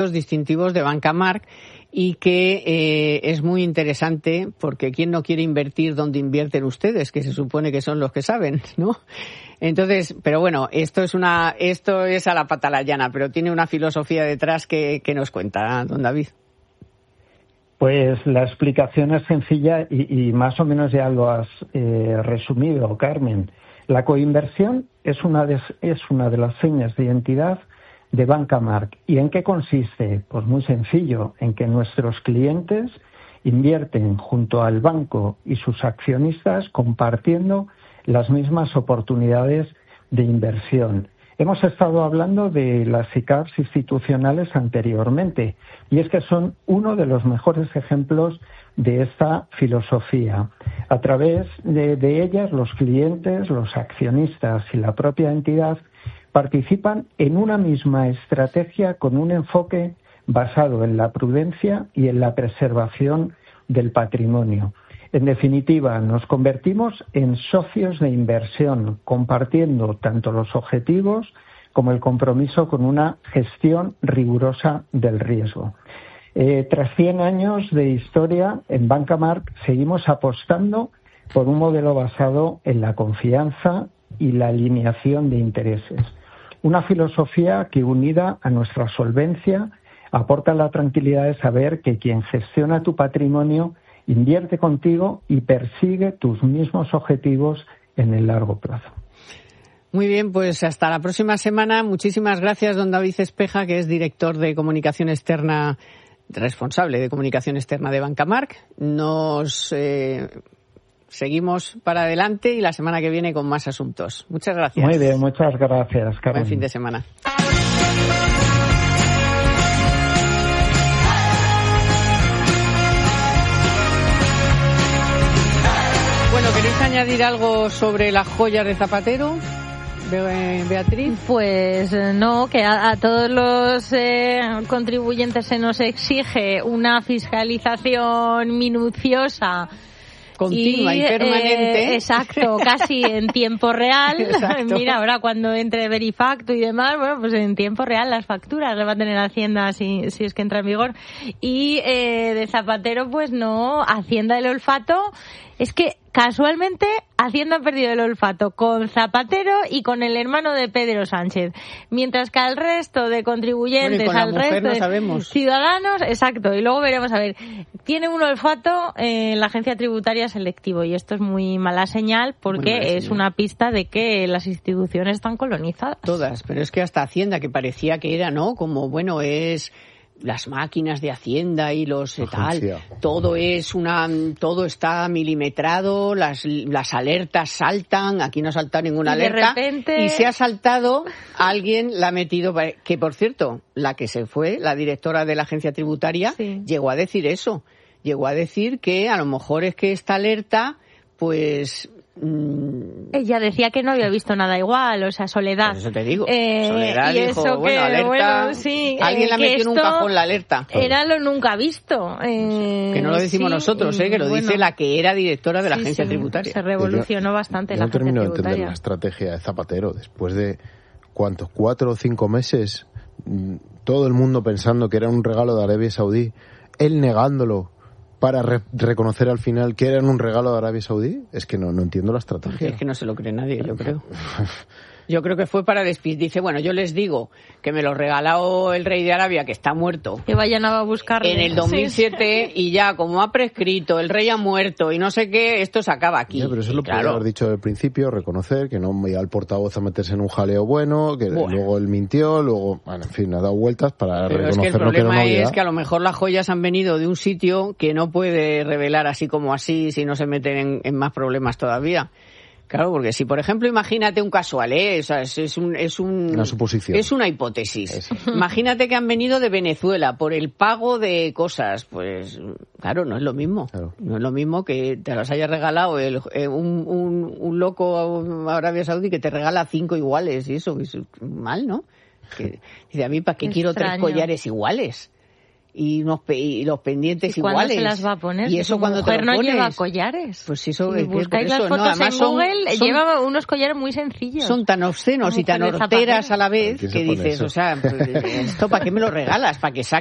distintivos de Banca March y que es muy interesante porque ¿quién no quiere invertir donde invierten ustedes? Que se supone que son los que saben, ¿no? Entonces, pero bueno, esto es a la pata la llana, pero tiene una filosofía detrás que nos cuenta, don David. Pues la explicación es sencilla y más o menos ya lo has resumido, Carmen. La coinversión es una de las señas de identidad de Banca March. ¿Y en qué consiste? Pues muy sencillo, en que nuestros clientes invierten junto al banco y sus accionistas compartiendo las mismas oportunidades de inversión. Hemos estado hablando de las SICAVs institucionales anteriormente y es que son uno de los mejores ejemplos de esta filosofía. A través de ellas, los clientes, los accionistas y la propia entidad participan en una misma estrategia con un enfoque basado en la prudencia y en la preservación del patrimonio. En definitiva, nos convertimos en socios de inversión, compartiendo tanto los objetivos como el compromiso con una gestión rigurosa del riesgo. Tras 100 años de historia, en Banca March seguimos apostando por un modelo basado en la confianza y la alineación de intereses. Una filosofía que, unida a nuestra solvencia, aporta la tranquilidad de saber que quien gestiona tu patrimonio invierte contigo y persigue tus mismos objetivos en el largo plazo. Muy bien, pues hasta la próxima semana. Muchísimas gracias, don David Espeja, que es director de comunicación externa, responsable de comunicación externa de Banca March. Nos seguimos para adelante y la semana que viene con más asuntos. Muchas gracias. Muy bien, muchas gracias, Carmen. Buen fin de semana. Bueno, ¿queréis añadir algo sobre las joyas de Zapatero, Beatriz? Pues no, que a todos los contribuyentes se nos exige una fiscalización minuciosa, continua y permanente. Exacto, casi en tiempo real. Exacto. Mira, ahora cuando entre Verifacto y demás, bueno, pues en tiempo real las facturas le va a tener Hacienda si es que entra en vigor. Y de Zapatero, pues no, Hacienda del olfato. Es que casualmente Hacienda ha perdido el olfato con Zapatero y con el hermano de Pedro Sánchez. Mientras que al resto de contribuyentes, al resto de ciudadanos, exacto, y luego veremos, a ver, tiene un olfato la agencia tributaria selectivo y esto es muy mala señal porque es una pista de que las instituciones están colonizadas. Todas, pero es que hasta Hacienda, que parecía que era, ¿no? Como, bueno, es las máquinas de Hacienda y los tal, todo está milimetrado, las alertas saltan, aquí no ha saltado ninguna alerta, de repente... y se ha saltado, alguien la ha metido, que por cierto, la que se fue, la directora de la agencia tributaria, llegó a decir eso, llegó a decir que a lo mejor es que esta alerta, pues... Ella decía que no había visto nada igual, o sea, Soledad. Pues eso te digo. Soledad y dijo, eso que, alerta. Bueno, sí, alguien la metió en un cajón la alerta. Era lo nunca visto. Que no lo decimos nosotros, que lo dice la que era directora de la agencia tributaria. Se revolucionó bastante la agencia tributaria. No termino de entender la estrategia de Zapatero. Después de, ¿cuántos? 4 o 5 meses, todo el mundo pensando que era un regalo de Arabia Saudí, él negándolo, para reconocer al final que eran un regalo de Arabia Saudí. Es que no entiendo la estrategia. Es que no se lo cree nadie, yo creo. Yo creo que fue para despistar. Dice, bueno, yo les digo que me lo regaló el rey de Arabia, que está muerto. Que vayan a buscarle. En el 2007, y ya, como ha prescrito, el rey ha muerto y no sé qué, esto se acaba aquí. Ya, pero eso lo podría haber dicho al principio, reconocer que no iba al portavoz a meterse en un jaleo bueno, que luego él mintió, luego, bueno, en fin, ha dado vueltas para reconocer lo que era novedad. El problema es que a lo mejor las joyas han venido de un sitio que no puede revelar así como así si no se meten en más problemas todavía. Claro, porque si, por ejemplo, imagínate un casual, o sea, una suposición. Es una hipótesis. Imagínate que han venido de Venezuela por el pago de cosas. Pues, claro, no es lo mismo. Claro. No es lo mismo que te las haya regalado un loco a Arabia Saudí que te regala 5 iguales y eso es mal, ¿no? Que, dice, a mí, ¿para qué quiero 3 collares iguales? y los pendientes ¿Y iguales. ¿Cuándo se las va a poner? Y eso cuando te lo no pones, lleva collares. Pues eso, si buscáis las fotos en Google, lleva unos collares muy sencillos. Son tan obscenos y tan horteras a la vez que dices, o sea, ¿esto para qué me lo regalas? ¿Para que